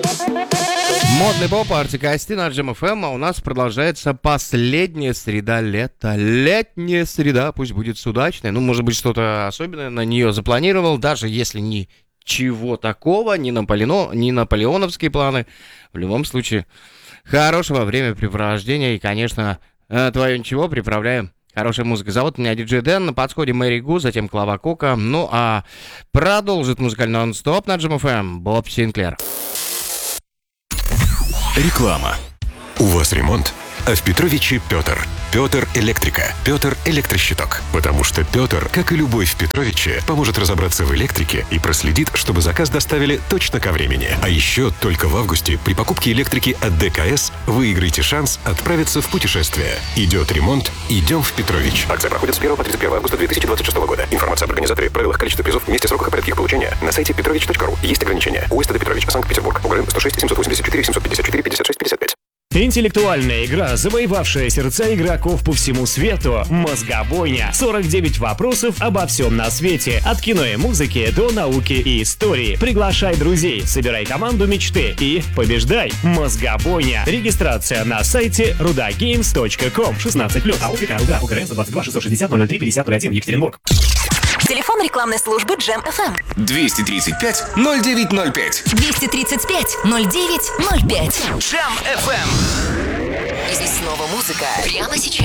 Модный поп, Артик и Асти на Джем ФМ, а у нас продолжается последняя среда лета. Летняя среда, пусть будет удачной. Ну, может быть, что-то особенное на нее запланировал, даже если ничего такого, не наполеоновские планы. В любом случае, хорошего времяпрепровождения и, конечно, твое ничего приправляем. Хорошая музыка. Зовут меня Диджей Дэн, на подходе Мэри Гу, затем Клава Кока. Ну, а продолжит музыкальный нон-стоп на Джем ФМ Боб Синклер. Реклама. У вас ремонт? А в Петровиче Петр. Петр Электрика. Петр Электрощиток. Потому что Петр, как и любой в Петровиче, поможет разобраться в электрике и проследит, чтобы заказ доставили точно ко времени. А еще только в августе при покупке электрики от ДКС выиграете шанс отправиться в путешествие. Идет ремонт, идем в Петрович. Акция проходит с 1 по 31 августа 2026 года. Информация об организаторе, правилах, количестве призов, месте, сроках и порядке их получения на сайте petrovich.ru. Есть ограничения. УСТД Петрович, Санкт-Петербург. УГРН 106 784 754 56 55. Интеллектуальная игра, завоевавшая сердца игроков по всему свету. Мозгобойня. 49 вопросов обо всем на свете. От кино и музыки до науки и истории. Приглашай друзей, собирай команду мечты и побеждай. Мозгобойня. Регистрация на сайте rudagames.com. 16+. АО Руда. УГРН 122 660 003 50 Екатеринбург. Телефон рекламной службы Джем ФМ. 235 0905. 235 0905. Джем ФМ. И снова музыка. Прямо сейчас.